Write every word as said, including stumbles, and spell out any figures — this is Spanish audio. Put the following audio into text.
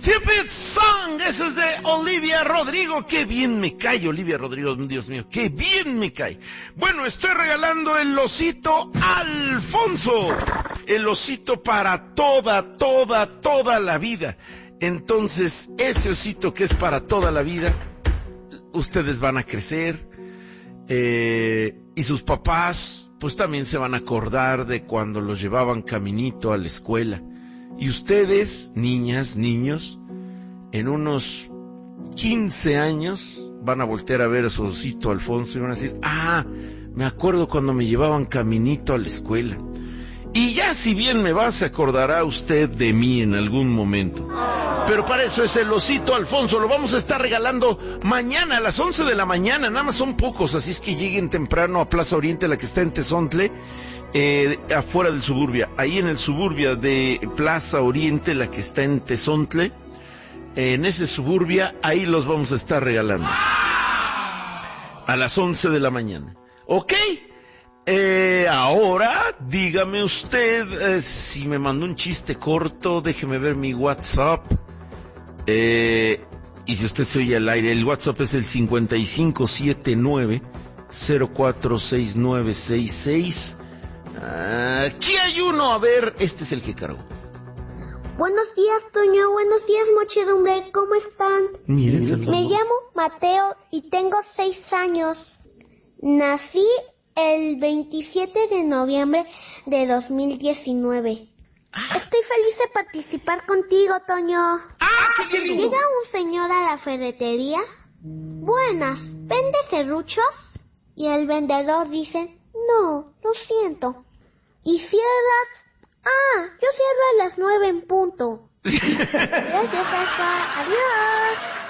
Stupid Song, eso es de Olivia Rodrigo. Qué bien me cae Olivia Rodrigo, Dios mío, qué bien me cae. Bueno, estoy regalando el osito Alfonso, el osito para toda, toda, toda la vida. Entonces, ese osito que es para toda la vida, ustedes van a crecer, eh, y sus papás, pues también se van a acordar de cuando los llevaban caminito a la escuela. Y ustedes, niñas, niños, en unos quince años van a voltear a ver a su osito Alfonso y van a decir, ah, me acuerdo cuando me llevaban caminito a la escuela. Y ya si bien me va, se acordará usted de mí en algún momento. Pero para eso es el osito Alfonso, lo vamos a estar regalando mañana a las once de la mañana, nada más son pocos, así es que lleguen temprano a Plaza Oriente, la que está en Tezontle, eh, afuera del Suburbia, ahí en el Suburbia de Plaza Oriente, la que está en Tezontle, eh, en ese Suburbia, ahí los vamos a estar regalando. A las once de la mañana. ¿Ok? Eh, ahora, dígame usted, eh, si me mandó un chiste corto, déjeme ver mi WhatsApp. Eh, y si usted se oye al aire, el WhatsApp es el cincuenta y cinco setenta y nueve cero cuatro seis nueve seis seis. Aquí hay uno, a ver, este es el que cargo. Buenos días, Toño, buenos días, muchedumbre, ¿cómo están? Miren, me llamo Mateo y tengo seis años. Nací el veintisiete de noviembre de dos mil diecinueve. Ah. Estoy feliz de participar contigo, Toño. ¡Ah, qué lindo! Llega un señor a la ferretería. Buenas, ¿vende serruchos? Y el vendedor dice, no, lo siento. ¿Y cierras? Ah, yo cierro a las nueve en punto. Gracias, hasta. Adiós.